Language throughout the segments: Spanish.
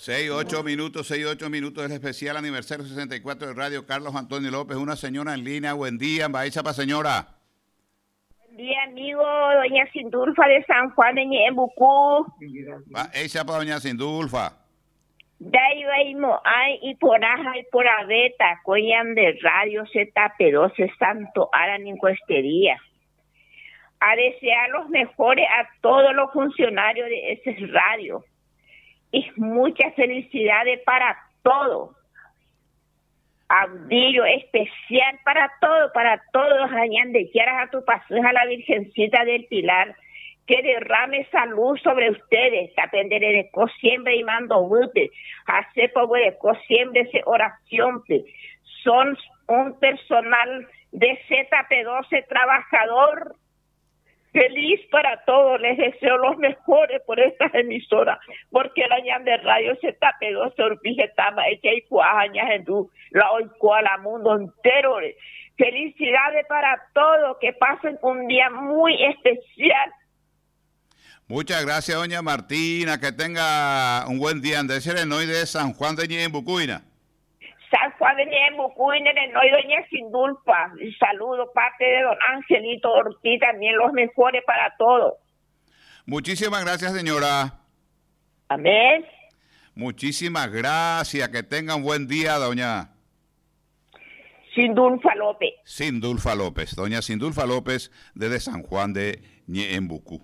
6, 8 minutos del especial aniversario 64 de Radio Carlos Antonio López. Una señora en línea, buen día, Baisa señora. Buen día, amigo, doña Sindulfa de San Juan de Ñeembucú. Esa para doña Sindulfa. Dai vaimo ay y por aja y por abeta, coyan de radio Z12 Santo Aran en Cuestería. A desear los mejores a todos los funcionarios de ese radio. Y muchas felicidades para todos. Audillo especial para todos, de quieras a tu paseja a la Virgencita del Pilar, que derrame salud sobre ustedes, tapender de siempre y mando bupe, hacer poco de siempre se oración, son un personal de ZP12 trabajador, feliz para todos, les deseo los mejores por estas emisoras, porque la ñan de radio ZP12 orpije tama, y que hay cuajañas en tu, la oicuala mundo entero. Felicidades para todos, que pasen un día muy especial. Muchas gracias, doña Martina, que tenga un buen día. De Serenoy de San Juan de Ñeembucuina. San Juan de Ñeembucuina, Serenoy, doña Sindulfa. Saludo parte de don Angelito Ortiz, también los mejores para todos. Muchísimas gracias, señora. Amén. Muchísimas gracias, que tenga un buen día, doña Sindulfa López. Sindulfa López, doña Sindulfa López, desde San Juan de Ñeembucú.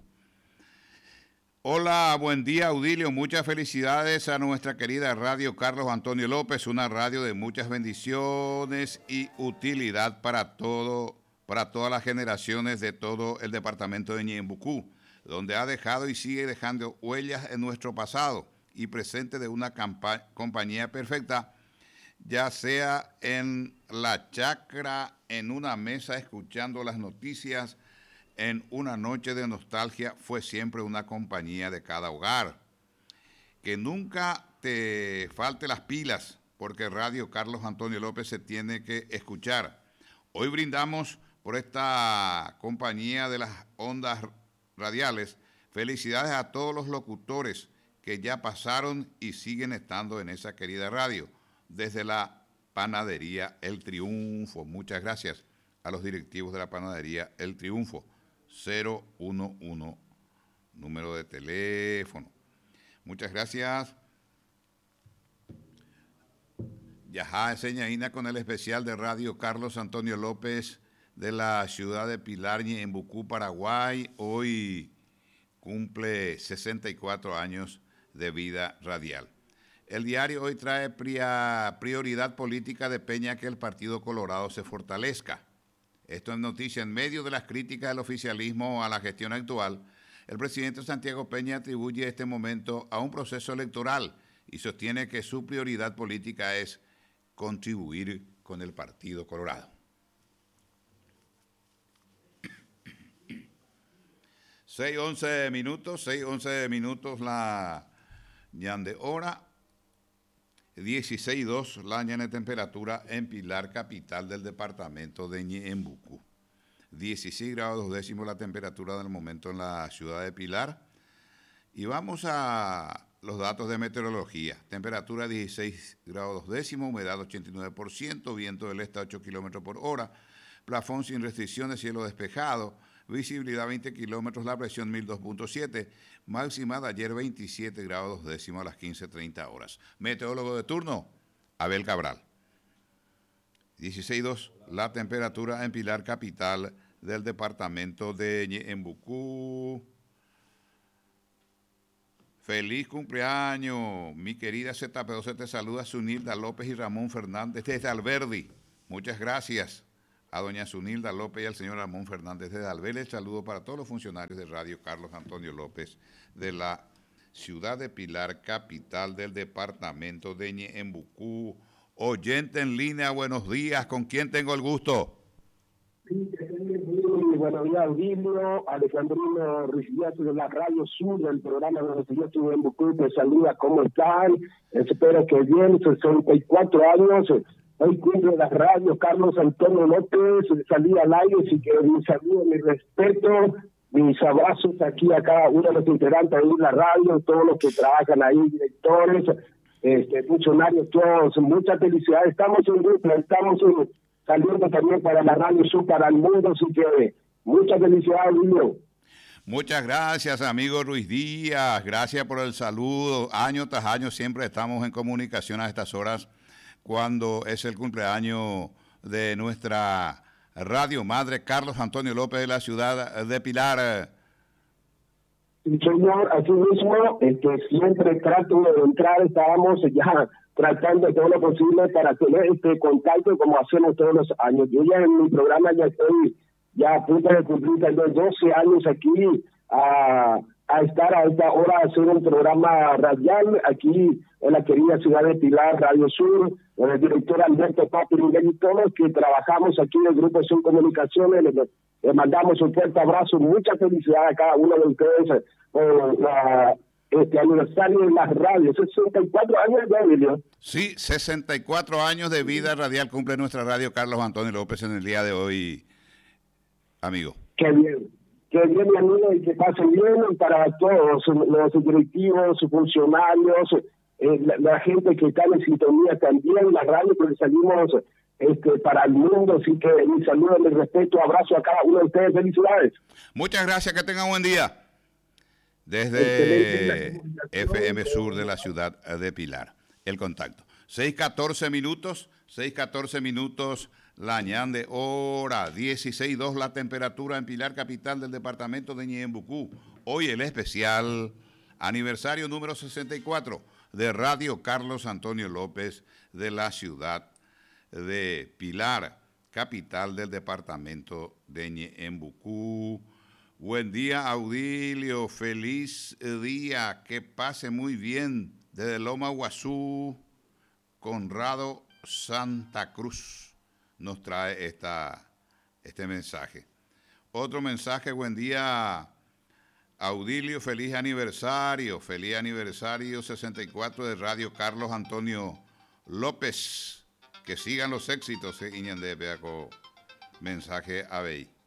Hola, buen día, Audilio. Muchas felicidades a nuestra querida Radio Carlos Antonio López, una radio de muchas bendiciones y utilidad para todas las generaciones de todo el departamento de Ñeembucú, donde ha dejado y sigue dejando huellas en nuestro pasado y presente de una compañía perfecta, ya sea en la chacra, en una mesa escuchando las noticias, en una noche de nostalgia, fue siempre una compañía de cada hogar. Que nunca te falte las pilas, porque Radio Carlos Antonio López se tiene que escuchar. Hoy brindamos por esta compañía de las ondas radiales. Felicidades a todos los locutores que ya pasaron y siguen estando en esa querida radio. Desde la panadería El Triunfo. Muchas gracias a los directivos de la panadería El Triunfo. 011, número de teléfono. Muchas gracias. Yajá, Señaína con el especial de Radio Carlos Antonio López de la ciudad de Pilar, Ñeembucú, Paraguay. Hoy cumple 64 años de vida radial. El diario hoy trae prioridad política de Peña que el Partido Colorado se fortalezca. Esto es noticia. En medio de las críticas del oficialismo a la gestión actual, el presidente Santiago Peña atribuye este momento a un proceso electoral y sostiene que su prioridad política es contribuir con el Partido Colorado. 6:11 minutos la ñande hora. 16:02 la ñana de temperatura en Pilar, capital del departamento de Ñeembucú. 16 grados 2 décimos la temperatura del momento en la ciudad de Pilar. Y vamos a los datos de meteorología. Temperatura 16 grados 2 décimos, humedad 89%, viento del este a 8 kilómetros por hora, plafón sin restricciones, cielo despejado, visibilidad 20 kilómetros, la presión 1002.7, máxima de ayer 27 grados 2 décimos a las 15:30 horas. Meteorólogo de turno, Abel Cabral. 16:02 la temperatura en Pilar, capital del departamento de Ñeembucú. Feliz cumpleaños, mi querida ZP12, te saluda Zunilda López y Ramón Fernández desde Alberdi. Muchas gracias a doña Zunilda López y al señor Ramón Fernández desde Alberdi. El saludo para todos los funcionarios de Radio Carlos Antonio López de la ciudad de Pilar, capital del departamento de Ñeembucú. Oyente en línea, buenos días. ¿Con quién tengo el gusto? Buenos días, Audilio, Alejandrino Ruiziato de la Radio Sur, del programa de yo estuve en Bucú, te saluda, ¿cómo están? Espero que bien, 64 años, hoy cumple la radio Carlos Antonio López, salí al aire, así que mi saludo, mi respeto, mis abrazos aquí a cada uno de los integrantes de la radio, todos los que trabajan ahí, directores, funcionarios todos, muchas felicidades. Estamos en grupo, saliendo también para la Radio Sur, para el mundo, así que muchas felicidades, Julio. Muchas gracias, amigo Ruiz Díaz. Gracias por el saludo. Año tras año siempre estamos en comunicación a estas horas cuando es el cumpleaños de nuestra radio madre, Carlos Antonio López, de la ciudad de Pilar. Sí, señor, así mismo, siempre trato de entrar, estábamos ya tratando todo lo posible para tener este contacto como hacemos todos los años. Yo ya en mi programa ya estoy a punto de cumplir tal vez 12 años aquí a estar a esta hora a hacer un programa radial aquí en la querida ciudad de Pilar, Radio Sur, con el director Alberto Papi y todos los que trabajamos aquí en el Grupo Sur Comunicaciones. Les mandamos un fuerte abrazo, mucha felicidad a cada uno de ustedes por este aniversario de las radios, 64 años de Emilio. Sí, 64 años de vida radial cumple nuestra radio Carlos Antonio López en el día de hoy, amigo. Qué bien, mi amigo, y que pasen bien para todos los directivos, funcionarios, la gente que está en sintonía también, la radio, porque salimos para el mundo, así que mi saludo, mi respeto, abrazo a cada uno de ustedes, felicidades. Muchas gracias, que tengan buen día. Desde FM Sur de la ciudad de Pilar, el contacto. 6:14 minutos, la ñande hora, 16:02 la temperatura en Pilar, capital del departamento de Ñeembucú. Hoy el especial aniversario número 64 de Radio Carlos Antonio López de la ciudad de Pilar, capital del departamento de Ñeembucú. Buen día, Audilio, feliz día, que pase muy bien. Desde Loma Guazú, Conrado Santa Cruz nos trae este mensaje. Otro mensaje, buen día, Audilio, feliz aniversario 64 de Radio Carlos Antonio López. Que sigan los éxitos, Iñandepe, mensaje a Bey.